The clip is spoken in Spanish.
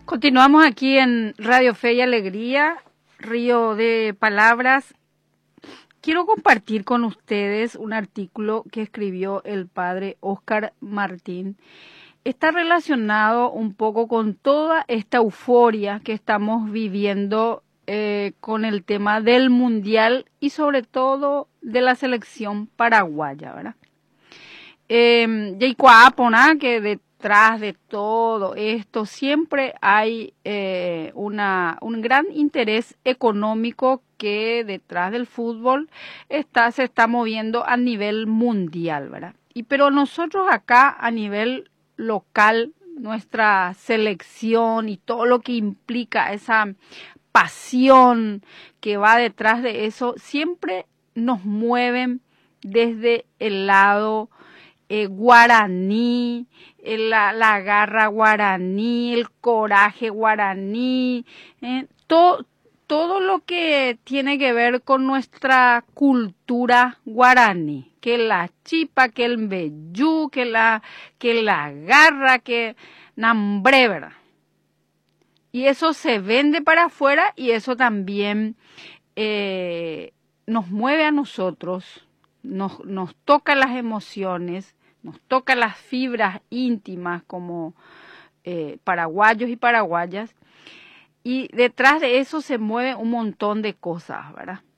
Continuamos aquí en Radio Fe y Alegría, Río de Palabras. Quiero compartir con ustedes un artículo que escribió el padre Óscar Martín. Está relacionado un poco con toda esta euforia que estamos viviendo con el tema del Mundial y sobre todo de la selección paraguaya, ¿verdad? Que detrás de todo esto siempre hay un gran interés económico que detrás del fútbol se está moviendo a nivel mundial, ¿verdad? Pero nosotros acá a nivel local, nuestra selección y todo lo que implica esa pasión que va detrás de eso, siempre nos mueven desde el lado guaraní, la garra guaraní, el coraje guaraní, todo lo que tiene que ver con nuestra cultura guaraní, que la chipa, que el mbeyú, que la garra, que nambre, ¿verdad? Y eso se vende para afuera y eso también nos mueve a nosotros, nos toca las emociones, nos toca las fibras íntimas como paraguayos y paraguayas. Y detrás de eso se mueve un montón de cosas, ¿verdad?